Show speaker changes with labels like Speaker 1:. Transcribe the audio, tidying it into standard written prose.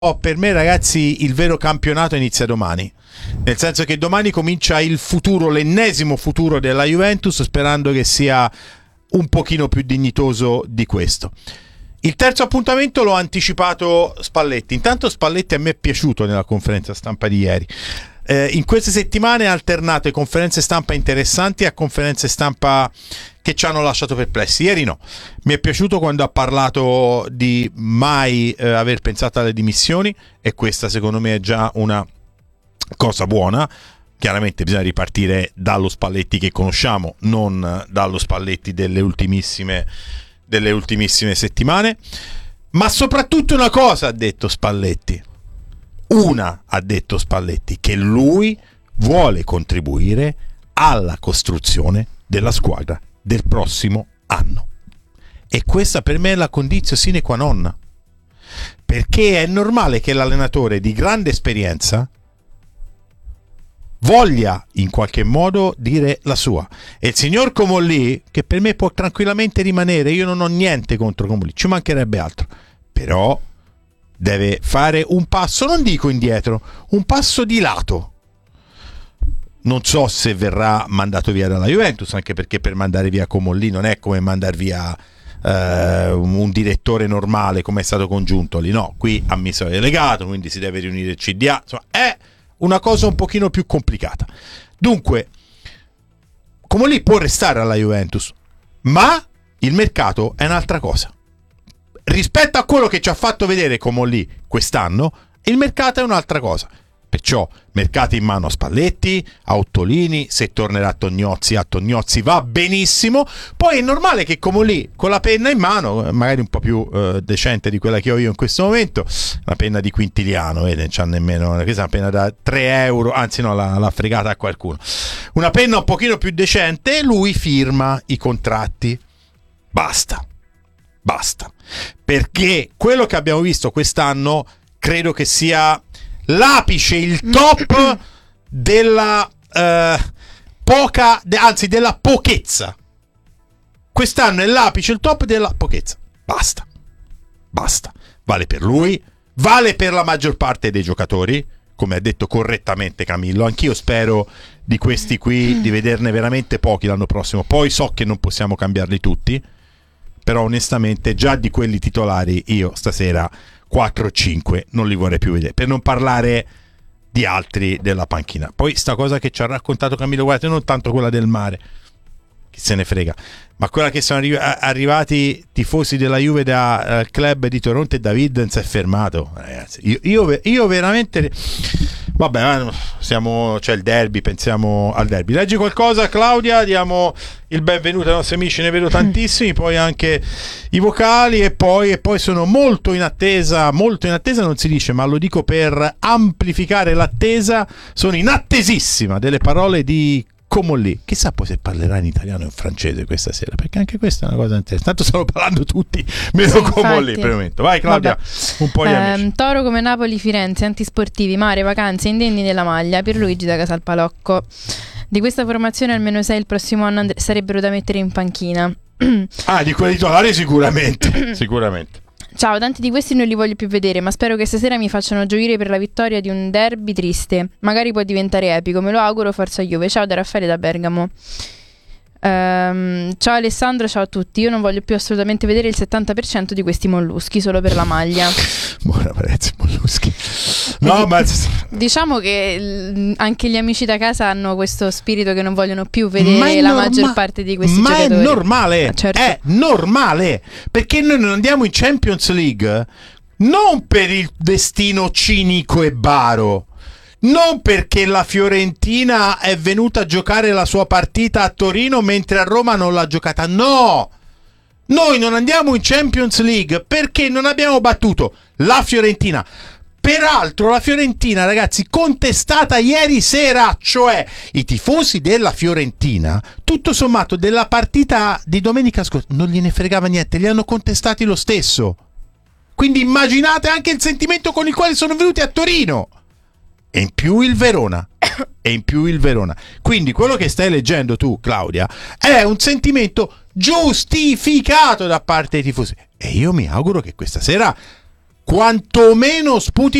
Speaker 1: per me, ragazzi, il vero campionato inizia domani. Nel senso che domani comincia il futuro, l'ennesimo futuro della Juventus, sperando che sia un pochino più dignitoso di questo. Il terzo appuntamento l'ho anticipato Spalletti. Intanto Spalletti a me è piaciuto nella conferenza stampa di ieri. In queste settimane ha alternato conferenze stampa interessanti a conferenze stampa che ci hanno lasciato perplessi. Ieri no, mi è piaciuto quando ha parlato di mai aver pensato alle dimissioni, e questa secondo me è già una cosa buona. Chiaramente bisogna ripartire dallo Spalletti che conosciamo, non dallo Spalletti delle ultimissime settimane. Ma soprattutto una cosa ha detto Spalletti. Ha detto Spalletti che lui vuole contribuire alla costruzione della squadra del prossimo anno. E questa per me è la condizio sine qua non. Perché è normale che l'allenatore di grande esperienza voglia in qualche modo dire la sua. E il signor Comolli, che per me può tranquillamente rimanere, io non ho niente contro Comolli, ci mancherebbe altro, però deve fare un passo, non dico indietro, un passo di lato. Non so se verrà mandato via dalla Juventus, anche perché per mandare via Comolli non è come mandare via un direttore normale come è stato con Giuntoli. No, qui amministratore delegato, quindi si deve riunire il CDA, insomma è una cosa un pochino più complicata. Dunque Comolli può restare alla Juventus, ma il mercato è un'altra cosa. Rispetto a quello che ci ha fatto vedere Comolli quest'anno, il mercato è un'altra cosa. Perciò mercati in mano a Spalletti, a Ottolini, se tornerà a Tognozzi va benissimo. Poi è normale che Comolli con la penna in mano, magari un po' più decente di quella che ho io in questo momento, una penna di Quintiliano, non c'ha nemmeno, questa è una penna da 3 euro, anzi no, l'ha fregata a qualcuno, una penna un pochino più decente, lui firma i contratti. Basta, perché quello che abbiamo visto quest'anno credo che sia l'apice, il top della della pochezza. Quest'anno è l'apice, il top della pochezza. Basta. Vale per lui, vale per la maggior parte dei giocatori, come ha detto correttamente Camillo. Anch'io spero di questi qui di vederne veramente pochi l'anno prossimo. Poi so che non possiamo cambiarli tutti, però onestamente già di quelli titolari io stasera 4 o 5 non li vorrei più vedere, per non parlare di altri della panchina. Poi sta cosa che ci ha raccontato Camillo Guardia, non tanto quella del mare, chi se ne frega, ma quella che sono arrivati tifosi della Juve dal club di Toronto e David non si è fermato, ragazzi. Io veramente, vabbè, c'è il derby, pensiamo al derby. Leggi qualcosa, Claudia? Diamo il benvenuto ai nostri amici, ne vedo tantissimi, poi anche i vocali, e poi sono molto in attesa, non si dice, ma lo dico per amplificare l'attesa, sono in attesissima delle parole di Comolli. Chissà poi se parlerà in italiano o in francese questa sera, perché anche questa è una cosa interessante. Tanto stanno parlando tutti, meno Comolli per il momento. Vai Claudia, un po' gli amici.
Speaker 2: Toro come Napoli, Firenze, antisportivi, mare, vacanze, indenni della maglia, Pierluigi da Casalpalocco. Di questa formazione almeno 6 il prossimo anno sarebbero da mettere in panchina.
Speaker 1: Di quelli titolari sicuramente.
Speaker 2: Ciao, tanti di questi non li voglio più vedere, ma spero che stasera mi facciano gioire per la vittoria di un derby triste. Magari può diventare epico, me lo auguro, forza Juve. Ciao da Raffaele da Bergamo. Ciao Alessandro, ciao a tutti. Io non voglio più assolutamente vedere il 70% di questi molluschi solo per la maglia.
Speaker 1: Buona prezzo, molluschi. No, ma
Speaker 2: diciamo che anche gli amici da casa hanno questo spirito che non vogliono più vedere la maggior parte di questi giocatori.
Speaker 1: Ma è normale,
Speaker 2: certo.
Speaker 1: È normale, perché noi non andiamo in Champions League non per il destino cinico e baro, non perché la Fiorentina è venuta a giocare la sua partita a Torino mentre a Roma non l'ha giocata. No! Noi non andiamo in Champions League perché non abbiamo battuto la Fiorentina. Peraltro la Fiorentina, ragazzi, contestata ieri sera, cioè i tifosi della Fiorentina, tutto sommato della partita di domenica scorsa, non gliene fregava niente, li hanno contestati lo stesso. Quindi immaginate anche il sentimento con il quale sono venuti a Torino. E in più il Verona. Quindi quello che stai leggendo tu, Claudia, è un sentimento giustificato da parte dei tifosi. E io mi auguro che questa sera quantomeno sputi